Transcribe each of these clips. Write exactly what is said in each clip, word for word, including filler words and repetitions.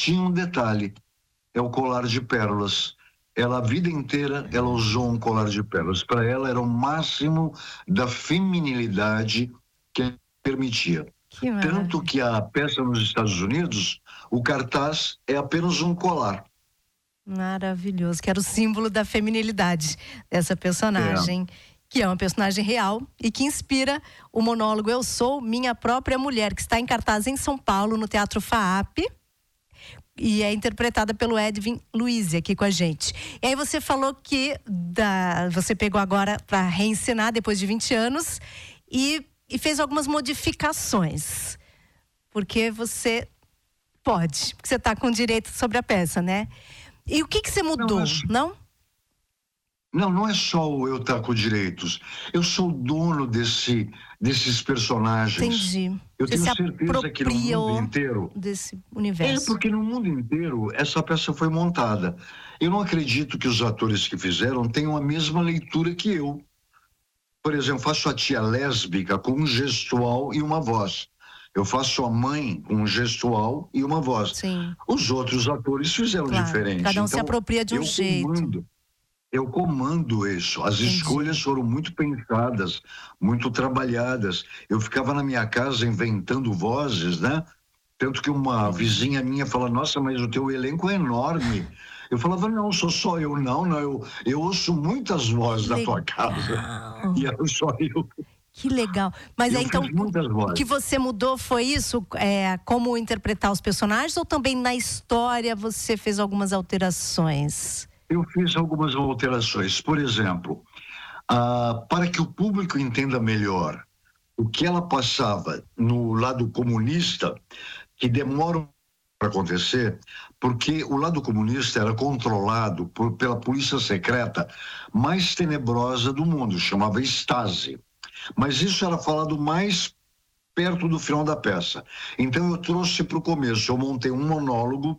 tinha um detalhe, é o colar de pérolas. Ela, a vida inteira, ela usou um colar de pérolas. Para ela era o máximo da feminilidade que permitia. Que Tanto que a peça nos Estados Unidos, o cartaz é apenas um colar. Maravilhoso, que era o símbolo da feminilidade dessa personagem, é. que é uma personagem real e que inspira o monólogo Eu Sou Minha Própria Mulher, que está em cartaz em São Paulo, no Teatro FAAP, e é interpretada pelo Edwin Luiz aqui com a gente. E aí você falou que da, você pegou agora para reencenar depois de vinte anos e, e fez algumas modificações, porque você pode, porque você está com direito sobre a peça, né? E o que que você mudou, não? Não, não, não é só o eu estar com direitos. Eu sou dono desse, desses personagens. Entendi. Eu você tenho se certeza que no mundo inteiro... desse universo. É, porque no mundo inteiro essa peça foi montada. Eu não acredito que os atores que fizeram tenham a mesma leitura que eu. Por exemplo, faço a tia lésbica com um gestual e uma voz. Eu faço a mãe com um gestual e uma voz. Sim. Os outros atores fizeram claro, diferente. Cada um então, se apropria de um eu jeito. Comando, eu comando isso. As Entendi. escolhas foram muito pensadas, muito trabalhadas. Eu ficava na minha casa inventando vozes, né? Tanto que uma Entendi. vizinha minha fala, nossa, mas o teu elenco é enorme. Eu falava, não, sou só eu. Não, não, eu, eu ouço muitas vozes da tua casa. E era só eu. Que legal. Mas é, então, o que você mudou foi isso? É, como interpretar os personagens ou também na história você fez algumas alterações? Eu fiz algumas alterações. Por exemplo, ah, para que o público entenda melhor o que ela passava no lado comunista, que demora para acontecer, porque o lado comunista era controlado por, pela polícia secreta mais tenebrosa do mundo, chamava Stasi. Mas isso era falado mais perto do final da peça. Então eu trouxe para o começo, eu montei um monólogo,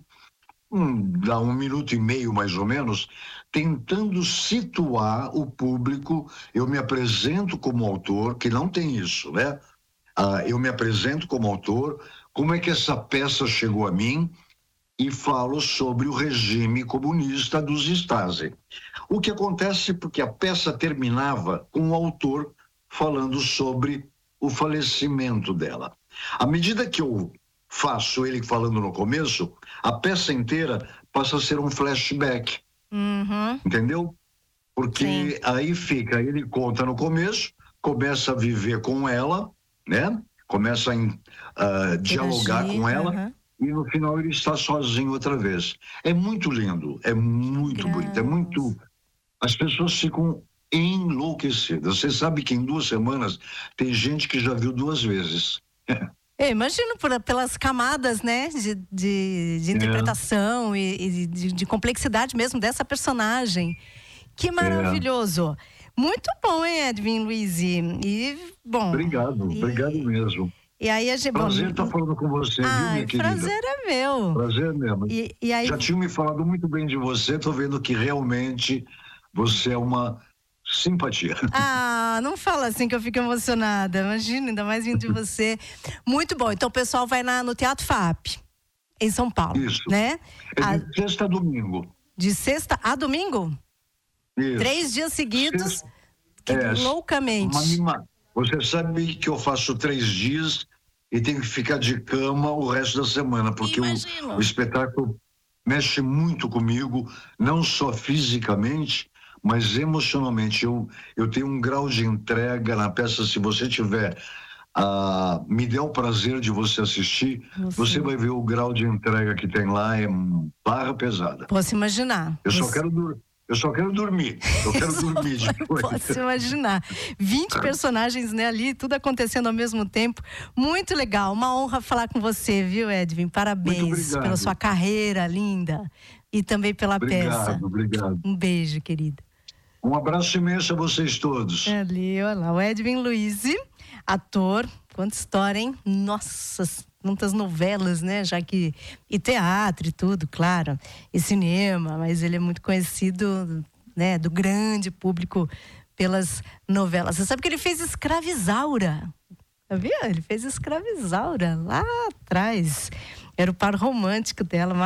um, dá um minuto e meio mais ou menos, tentando situar o público. Eu me apresento como autor, que não tem isso, né? Ah, eu me apresento como autor, como é que essa peça chegou a mim, e falo sobre o regime comunista dos Stasi. O que acontece porque a peça terminava com o autor falando sobre o falecimento dela. À medida que eu faço ele falando no começo, a peça inteira passa a ser um flashback. Uhum. Entendeu? Porque Sim. aí fica, ele conta no começo, começa a viver com ela, né? Começa a uh, dialogar com ela, uhum. e no final ele está sozinho outra vez. É muito lindo, é muito Graças. bonito, é muito... As pessoas ficam enlouquecidas. Você sabe que em duas semanas tem gente que já viu duas vezes. Eu imagino por, pelas camadas, né, de, de, de interpretação é. e, e de, de complexidade mesmo dessa personagem. Que maravilhoso. É. Muito bom, hein, Edwin Luiz? E, bom... Obrigado, e, obrigado mesmo. E aí a gente... Prazer estar falando com você, Ai, viu, minha querida? Prazer é meu. Prazer mesmo. E, e aí... Já tinha me falado muito bem de você, tô vendo que realmente você é uma simpatia. Ah, não fala assim que eu fico emocionada. Imagina, ainda mais vindo de você. Muito bom. Então o pessoal vai na, no Teatro FAAP, em São Paulo. Isso. Né? É a... de sexta a domingo. De sexta a domingo? Isso. Três dias seguidos, sexta... que é, loucamente. Uma... Você sabe que eu faço três dias e tenho que ficar de cama o resto da semana, porque o, o espetáculo mexe muito comigo, não só fisicamente, mas emocionalmente. Eu, eu tenho um grau de entrega na peça. Se você tiver, uh, me dê o prazer de você assistir, você. você vai ver o grau de entrega que tem lá, é barra pesada. Posso imaginar. Eu você... só quero dormir. Eu só quero dormir, eu quero dormir depois. Posso imaginar. vinte personagens, né, ali, tudo acontecendo ao mesmo tempo. Muito legal, uma honra falar com você, viu, Edwin? Parabéns pela sua carreira linda e também pela obrigado, peça. Obrigado, Um beijo, querida. Um abraço imenso a vocês todos. Ali, olha lá, o Edwin Luiz, ator, quanta história, hein? Nossa, muitas novelas, né? Já que e teatro e tudo, claro, e cinema, mas ele é muito conhecido, né, do grande público pelas novelas. Você sabe que ele fez Escravizaura? Sabia? Ele fez Escravizaura lá atrás. Era o par romântico dela.